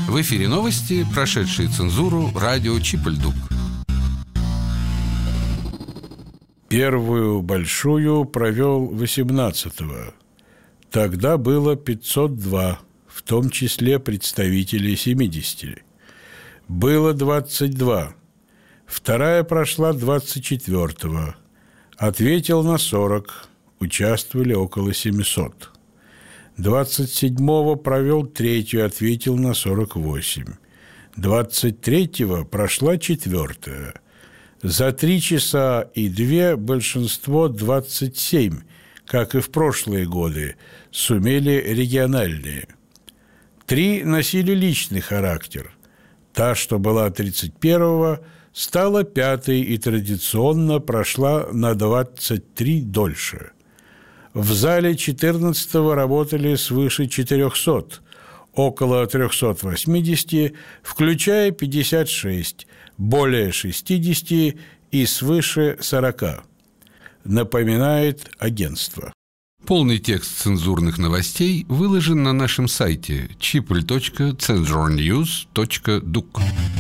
В эфире новости, прошедшие цензуру, радио Чип-Ль-Дук. Первую большую провел 18-го. Тогда было 502, в том числе представителей 70. Было 22. Вторая прошла 24-го. Ответил на 40. Участвовали около 700. 27-го провел третью, ответил на 48. 23-го прошла четвертая. За 3 часа и 2 большинство 27, как и в прошлые годы, сумели региональные. 3 носили личный характер. Та, что была 31-го, стала 5-й и традиционно прошла на 23 дольше. В зале 14-го работали свыше 400, около 380, включая 56, более 60 и свыше 40. Напоминает агентство. Полный текст цензурных новостей выложен на нашем сайте chipl.censornews.duk.